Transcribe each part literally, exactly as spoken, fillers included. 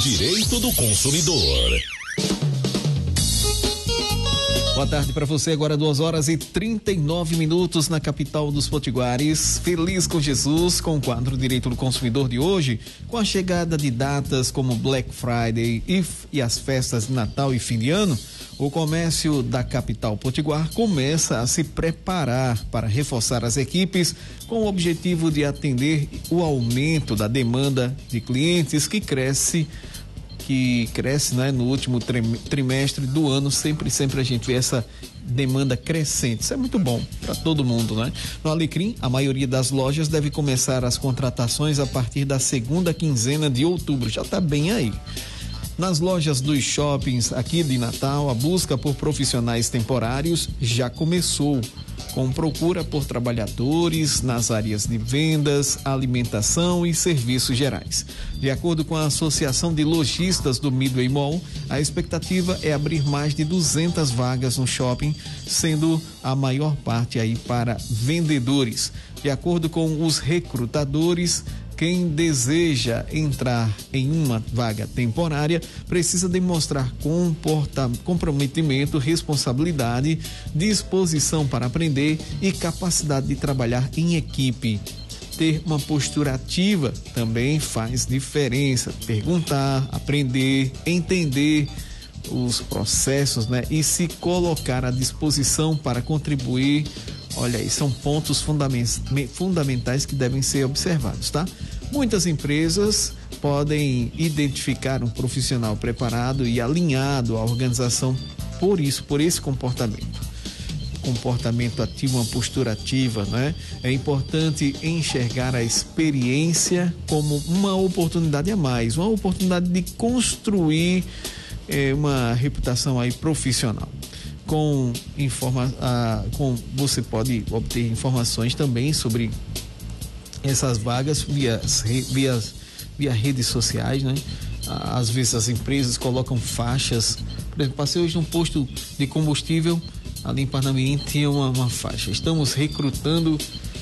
Direito do Consumidor. Boa tarde para você, agora duas horas e trinta e nove minutos na capital dos Potiguares. Feliz com Jesus, com o quadro Direito do Consumidor de hoje, com a chegada de datas como Black Friday e, e as festas de Natal e fim de ano, o comércio da capital potiguar começa a se preparar para reforçar as equipes com o objetivo de atender o aumento da demanda de clientes que cresce que cresce, né, no último trimestre do ano. Sempre, sempre a gente vê essa demanda crescente. Isso é muito bom para todo mundo, né? No Alecrim, a maioria das lojas deve começar as contratações a partir da segunda quinzena de outubro. Já está bem aí. Nas lojas dos shoppings aqui de Natal, a busca por profissionais temporários já começou, com procura por trabalhadores nas áreas de vendas, alimentação e serviços gerais. De acordo com a Associação de Lojistas do Midway Mall, a expectativa é abrir mais de duzentas vagas no shopping, sendo a maior parte aí para vendedores. De acordo com os recrutadores, quem deseja entrar em uma vaga temporária precisa demonstrar comporta, comprometimento, responsabilidade, disposição para aprender e capacidade de trabalhar em equipe. Ter uma postura ativa também faz diferença. Perguntar, aprender, entender os processos, né? E se colocar à disposição para contribuir. Olha aí, são pontos fundamentais que devem ser observados, tá? Muitas empresas podem identificar um profissional preparado e alinhado à organização por isso, por esse comportamento. Comportamento ativo, uma postura ativa, né? É importante enxergar a experiência como uma oportunidade a mais, uma oportunidade de construir eh, uma reputação aí profissional. Com, informa, ah, com você pode obter informações também sobre essas vagas via, via, via redes sociais, né? Às vezes as empresas colocam faixas. Por exemplo, passei hoje num posto de combustível ali em Parnamirim, tinha uma, uma faixa: estamos recrutando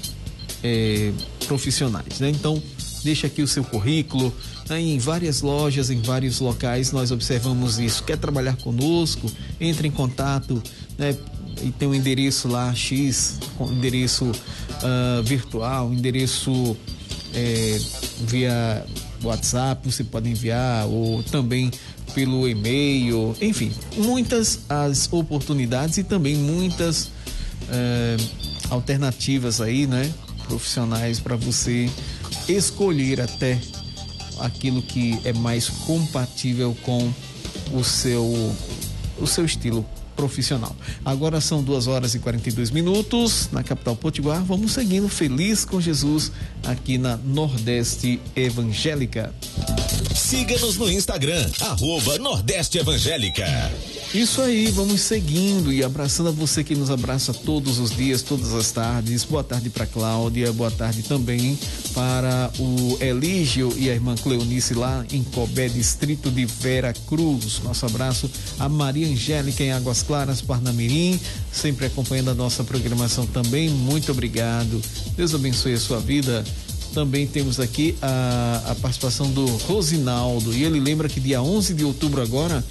é, profissionais, né? Então deixa aqui o seu currículo, né? Em várias lojas, em vários locais nós observamos isso. Quer trabalhar conosco? Entre em contato, né? E tem um endereço lá X, com endereço uh, virtual, endereço é, via WhatsApp, você pode enviar, ou também pelo e-mail, enfim, muitas as oportunidades e também muitas uh, alternativas aí, né, profissionais para você escolher até aquilo que é mais compatível com o seu, o seu estilo profissional. Agora são duas horas e quarenta e dois minutos na capital potiguar. Vamos seguindo feliz com Jesus aqui na Nordeste Evangélica. Siga-nos no Instagram, arroba Nordeste Evangélica. Isso aí, vamos seguindo e abraçando a você que nos abraça todos os dias, todas as tardes. Boa tarde para Cláudia, boa tarde também para o Elígio e a irmã Cleonice lá em Cobé, distrito de Vera Cruz. Nosso abraço a Maria Angélica em Águas Claras, Parnamirim, sempre acompanhando a nossa programação também. Muito obrigado. Deus abençoe a sua vida. Também temos aqui a, a participação do Rosinaldo, e ele lembra que dia onze de outubro agora,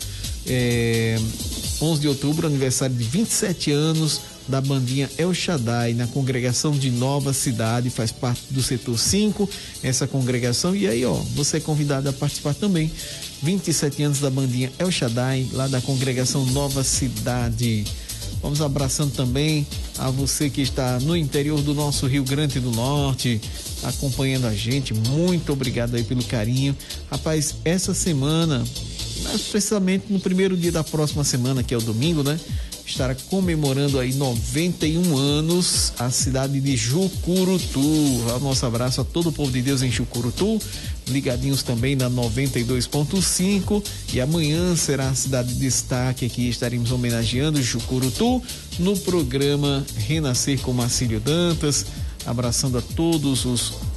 é, onze de outubro, aniversário de vinte e sete anos da bandinha El Shaddai, na congregação de Nova Cidade, faz parte do setor cinco, essa congregação, e aí ó, você é convidado a participar também. vinte e sete anos da bandinha El Shaddai, lá da congregação Nova Cidade. Vamos abraçando também a você que está no interior do nosso Rio Grande do Norte, acompanhando a gente. Muito obrigado aí pelo carinho. Rapaz, essa semana, precisamente no primeiro dia da próxima semana, que é o domingo, né? Estará comemorando aí noventa e um anos a cidade de Jucurutu. O nosso abraço a todo o povo de Deus em Jucurutu, ligadinhos também na noventa e dois ponto cinco, e amanhã será a cidade de destaque aqui, estaremos homenageando Jucurutu no programa Renascer com Marcílio Dantas, abraçando a todos os